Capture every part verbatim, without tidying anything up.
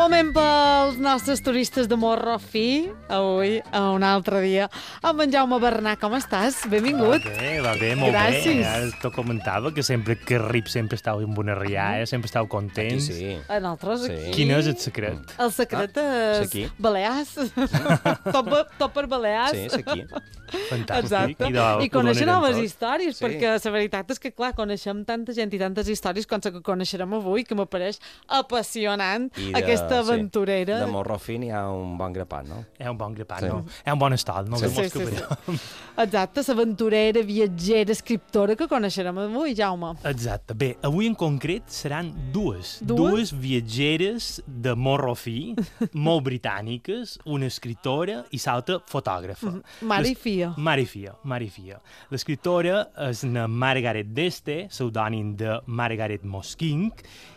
Moment pels nostres turistes de morro fi, avui, a un altre dia, amb en Jaume Bernat. Com estàs? Benvingut. Va bé, va bé, molt Gràcies. bé. Ja t'ho comentava, que sempre que arrib sempre estàu amb una rialla, sempre estàu contents. Aquí sí. A nosaltres Sí. aquí... Quin és el secret? El secret Ah, és és aquí. Balears. tot, per- tot per Balears. Sí, és aquí. Fantàstic. Exacte. I, de, I conèixer ho donen noves tot. històries, Sí. perquè la veritat és que, clar, coneixem tanta gent i tantes històries com la que coneixerem avui, que m'apareix apassionant I de- aquesta aventurera. Sí. De Morrofin hi ha un bon grapat, no? És un bon grapat, Sí. no? És un bon estat, no? Sí. Sí, Sí, sí, sí. Exacte, l'aventurera, viatgera, escriptora que coneixerem avui, Jaume. Exacte. Bé, avui en concret seran dues. Dues? Dues viatgeres de morro fi, molt britàniques, una escriptora i l'altra fotògrafa. Mare i Les- filla. Mare i filla, mare i filla. L'escriptora és na Margaret Deste, pseudònim de Margaret Moskink,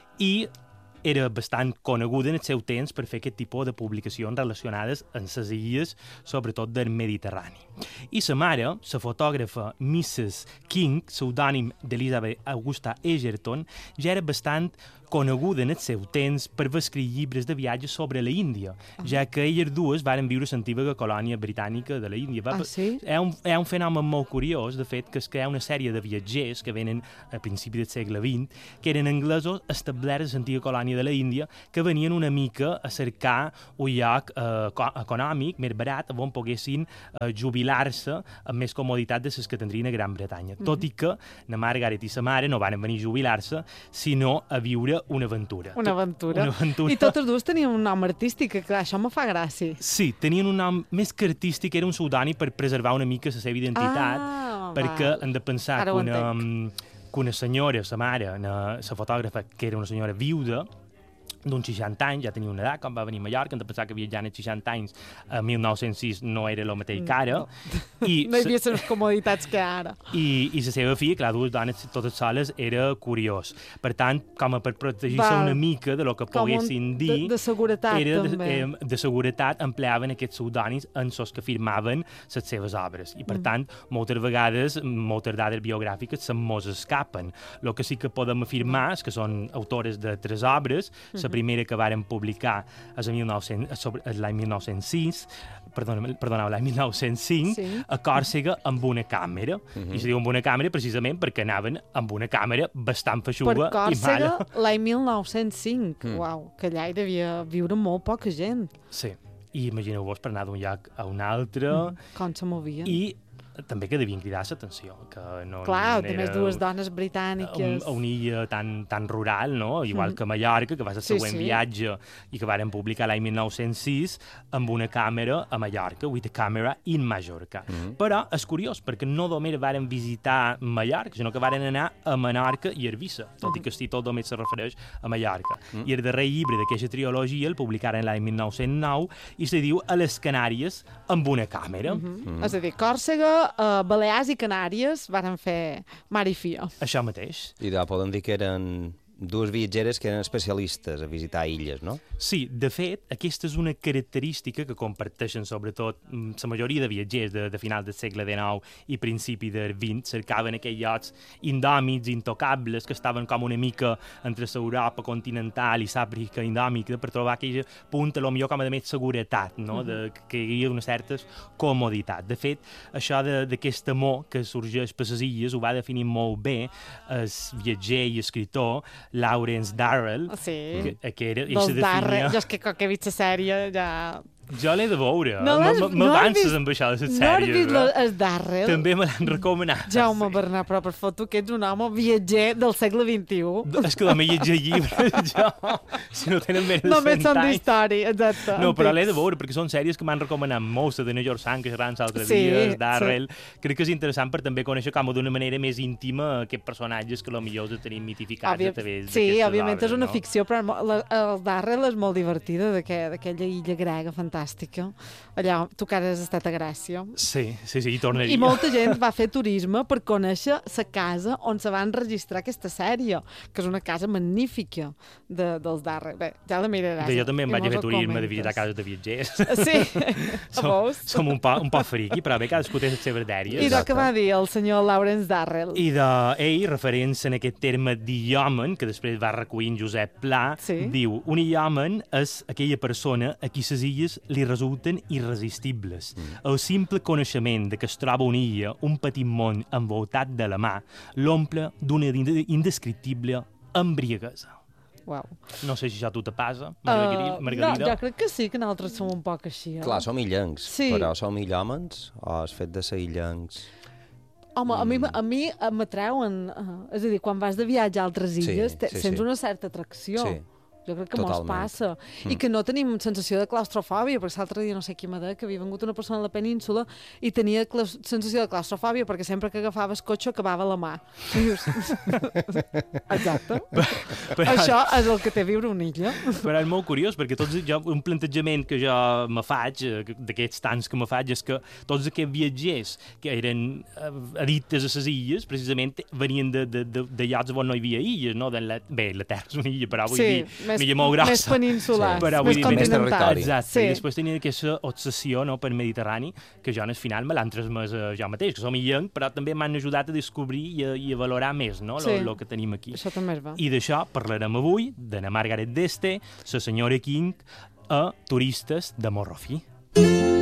i era bastant coneguda en el seu temps per fer aquest tipus de publicacions relacionades amb les illes, sobretot del Mediterrani. I sa mare, la fotògrafa missus King, pseudònim d'Elizabeth Augusta Egerton, ja era bastant coneguda en el seu temps per haver escrit llibres de viatges sobre la Índia, ja que elles dues varen viure a l'antiga colònia britànica de la Índia. Va, Ah, sí? Hi ha un, hi ha un fenomen molt curiós, de fet, que és que hi ha una sèrie de viatgers que venen a principi del segle vint, que eren anglesos establerts a l'antiga colònia de la Índia, que venien una mica a cercar un lloc eh, eco- econòmic, més barat, on poguessin eh, jubilar-se amb més comoditat de les que tindrien a Gran Bretanya. Tot i que na Margaret i sa mare no van venir a jubilar-se, sinó a viure una aventura. Una aventura. Una aventura. I totes dues tenien un nom artístic, que clar, això me fa gràcia. Sí, tenien un nom més que artístic, era un pseudònim per preservar una mica la seva identitat, Ah, perquè val. hem de pensar Ara que ho una, entenc. mm, que una senyora, la mare, la fotògrafa, que era una senyora viuda, d'uns seixanta anys, ja tenia una edat, quan va venir a Mallorca, hem de pensar que viatjant als seixanta anys a mil nou-cents sis no era el mateix que ara, i, No hi sa- havia les comoditats que ara. i, i la seva filla, clar, dues dones totes soles, era curiós. Per tant, com a per protegir-se Val. una mica de lo que Com un poguessin de, dir, de seguretat, era de, també. eh, de seguretat empleaven aquests pseudònims en els que firmaven les seves obres. I, per tant, moltes vegades, moltes dades biogràfiques se'n mos escapen. El que sí que podem afirmar és que són autores de tres obres. La primera que varen publicar és a mil nou-cents és sobre- és l'any mil nou-cents sis, perdona, perdoneu, l'any mil nou-cents cinc, Sí. a Còrsega amb una càmera. I se diu amb una càmera precisament perquè anaven amb una càmera bastant Per feixuga i Còrsega, mala. l'any mil nou-cents cinc. Uau, que allà hi devia viure molt poca gent. Sí. I imagineu-vos per anar d'un lloc a un altre Com se movien. i també que devien cridar l'atenció, que no Clar, era de més dues dones a, un, britàniques. a una illa tan, tan rural, no? Igual que Mallorca, que va ser el Sí, següent sí. viatge i que varen publicar l'any mil nou-cents sis amb una càmera a Mallorca, with a camera in Mallorca. Però és curiós, perquè no només varen visitar Mallorca, sinó que varen anar a Menorca i Eivissa, tot i que el títol només se refereix a Mallorca. I el darrer llibre d'aquesta trilogia el publicaren l'any mil nou-cents nou i se diu A les Canàries amb una càmera. Mm. És a dir, Còrsega, uh, Balears i Canàries varen fer mare i filla. Això mateix. I de, podem dir que eren dues viatgeres que eren especialistes a visitar illes, no? Sí, de fet, aquesta és una característica que comparteixen sobretot mm, la majoria de viatgers de, de final del segle dinou i principi del vint, cercaven aquells llocs indòmits, intocables, que estaven com una mica entre l'Europa continental i l'Àfrica indòmica, per trobar aquell punt, a lo millor com a de més seguretat, no? de, que hi havia una certa comoditat. De fet, això de- d'aquest amor que sorgeix per les illes ho va definir molt bé el viatger i escriptor Lawrence Darrell, Sí. que, que era, i Dels se Darre. definia... Jo és que com que he vist la sèrie ja... Jo l'he de veure. No l'has- no has M'avances vist- amb això de les No has sèries. vist eh? la, el Darrell? També me l'han recomanat. Jaume Bernat, però per foto que ets un home viatger del segle vint-i-u. És que només llegir llibres, jo, si no tenen més de Només cent són anys. d'història, exacte. No, però l'he de antics. veure, perquè són sèries que m'han recomanat molts, de New York Sun, que serran l'altre Sí, dia, Darrell. Crec que és interessant per també conèixer com d'una manera més íntima aquests personatges que potser els tenim mitificats Òbvia... a través Sí, d'aquestes òbviament obres, és una no? ficció, però la, el Darrell és molt divertida, d'aquella illa grega fantàstica. fantàstica. Allà, tu que ara has estat a Gràcia. Sí, sí, sí, hi tornaria. I molta gent va fer turisme per conèixer la casa on se van registrar aquesta sèrie, que és una casa magnífica de, dels Darrell. Bé, ja la miraràs. Jo també em vaig a fer turisme de comentes. visitar cases de viatgers. Sí, a som, vos. som un poc, un poc friqui, però bé, cadascú té les seves dèries. I de què va dir el senyor Lawrence Darrell? I de ell, referent-se en aquest terme d'iomen, que després va recollir en Josep Pla, Sí. diu, un iomen és aquella persona a qui les illes li resulten irresistibles. Mm. El simple coneixement de que es troba una illa, un petit món envoltat de la mà, l'omple d'una indescriptible embriaguesa. Uau. No sé si això a tu te passa, Margarida. Uh, Margarida. no, jo crec que sí, que nosaltres som un poc així. Eh? Clar, som illencs, Sí. però som illòmens o el fet de ser illencs... Home, a mi, a mi m'atreuen... Uh, és a dir, quan vas de viatge a altres Sí, illes, te, sí, sents sí. una certa atracció. Sí. Jo crec que mos Totalment. passa. I que no tenim sensació de claustrofòbia, perquè l'altre dia no sé qui m'ha dit que havia vengut una persona a la península i tenia claus sensació de claustrofòbia perquè sempre que agafaves cotxe acabava a la mà. I dius... Exacte. Però, Això és el que té viure una illa. però és molt curiós, perquè tots, jo, un plantejament que jo me faig, eh, d'aquests tants que me faig, és que tots aquests viatgers que eren eh, addictes a les illes, precisament venien de, de, de, de llocs on no hi havia illes, no? De la, bé, la Terra és una illa, però vull Sí, dir, més, una illa molt grossa. més peninsular, Però vull més dir, més continental. territori. Exacte, Sí. i després tenien aquesta obsessió, no, per Mediterrani, que jo en el final me l'han transmès eh, jo mateix, que som illenc, però també m'han ajudat a descobrir i a, i a valorar més, no?, Sí. el que tenim aquí. Això també és bo. I d'això parlarem avui, de na Margaret d'Este, la senyora King, a Turistes de Morrofí.